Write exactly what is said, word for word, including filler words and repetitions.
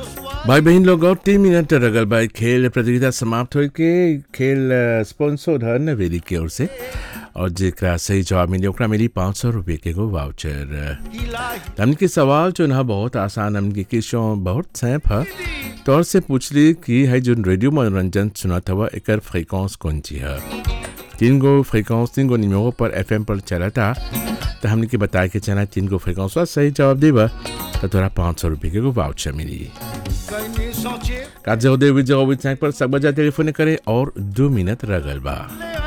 भाई बहन लोग और तीन मिनट रगल भाई खेल प्रतियोगिता समाप्त हो के खेल स्पॉन्सर है नवेली की ओर से और जेकरा सही जवाब मिले ओकरा मिली पाँच सौ रुपये के गो वाउचर। हमने के सवाल जो ना बहुत आसान हमने के क्वेश्चन बहुत सैप है तौर से पूछ ली कि है जो रेडियो मनोरंजन सुना था एक फ्रीक्वेंस कौन सी है। तीन गो फ्रीक्वेंस तीन गो निमों पर एफएम पर चला था तो हमने के बताया कि चना तीन गो फ्रीक्वेंस सही जवाब देवा तो थोड़ा पाँच सौ रुपये के गो वाउचर मिली। का जरूर देवी जवाब पर सब बजा टेलीफोन करे और दो मिनट रगल बा।